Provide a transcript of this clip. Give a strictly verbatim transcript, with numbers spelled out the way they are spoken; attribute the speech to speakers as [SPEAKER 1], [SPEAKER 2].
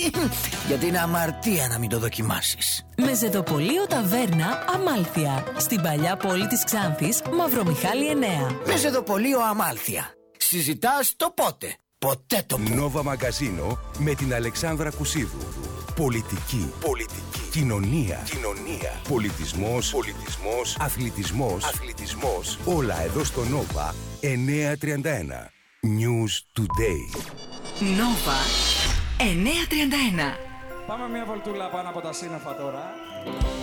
[SPEAKER 1] Γιατί είναι αμαρτία να μην το δοκιμάσεις.
[SPEAKER 2] Μεζεδοπολείο Ταβέρνα Αμάλθεια. Στην παλιά πόλη της Ξάνθης, Μαυρομιχάλη εννέα.
[SPEAKER 1] Μεζεδοπολείο Αμάλθεια. Συζητάς το πότε. Ποτέ το πού.
[SPEAKER 3] Νόβα Μαγκαζίνο με την Αλεξάνδρα Κουσίδου. Πολιτική. Πολιτική. Κοινωνία. Κοινωνία. Πολιτισμός. Πολιτισμός. Αθλητισμός. Αθλητισμός. Όλα εδώ στο Νόβα εννιακόσια τριάντα ένα. News Today.
[SPEAKER 2] Νόβα εννιακόσια τριάντα ένα.
[SPEAKER 4] Πάμε μια βολτούλα πάνω από τα σύννεφα τώρα.